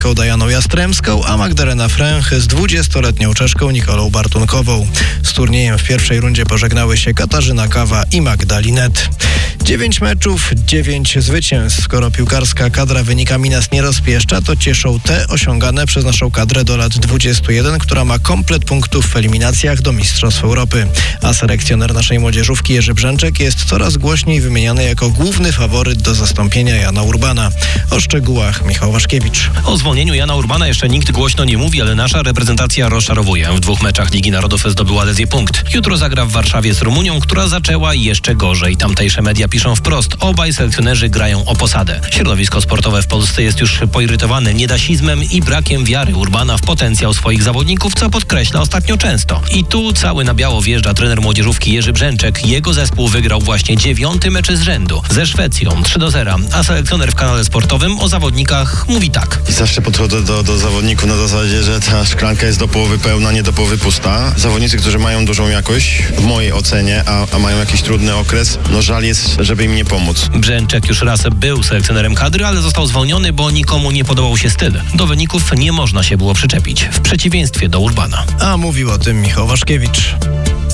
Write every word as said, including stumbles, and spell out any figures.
Dajaną Jastremską, a Magdalena Fręch z dwudziestoletnią Czeszką Nikolą Bartunkową. Z turniejem w pierwszej rundzie pożegnały się Katarzyna Kawa i Magda Linette. Dziewięć meczów, dziewięć zwycięstw. Skoro piłkarska kadra wynikami nas nie rozpieszcza, to cieszą te osiągane przez naszą kadrę do lat dwudziestu jeden, która ma komplet punktów w eliminacjach do Mistrzostw Europy. A selekcjoner naszej młodzieżówki Jerzy Brzęczek jest coraz głośniej wymieniany jako główny faworyt do zastąpienia Jana Urbana. O szczegółach Michał Waszkiewicz. O zwolnieniu Jana Urbana jeszcze nikt głośno nie mówi, ale nasza reprezentacja rozczarowuje. W dwóch meczach Ligi Narodów zdobyła ledwie punkt. Jutro zagra w Warszawie z Rumunią, która zaczęła jeszcze gorzej. Tamtejsze media piszą wprost: obaj selekcjonerzy grają o posadę. Środowisko sportowe w Polsce jest już poirytowane niedasizmem i brakiem wiary Urbana w potencjał swoich zawodników, co podkreśla ostatnio często. I tu cały na biało wjeżdża trener młodzieżówki Jerzy Brzęczek. Jego zespół wygrał właśnie dziewiąty mecz z rzędu. Ze Szwecją trzy do zera, a selekcjoner w kanale sportowym o zawodnikach mówi tak. I zawsze podchodzę do, do zawodników na zasadzie, że ta szklanka jest do połowy pełna, nie do połowy pusta. Zawodnicy, którzy mają dużą jakość, w mojej ocenie, a, a mają jakiś trudny okres, no żal jest, żeby im nie pomóc. Brzęczek już raz był selekcjonerem kadry, ale został zwolniony, bo nikomu nie podobał się styl. Do wyników nie można się było przyczepić, w przeciwieństwie do Urbana. A mówił o tym Michał Waszkiewicz.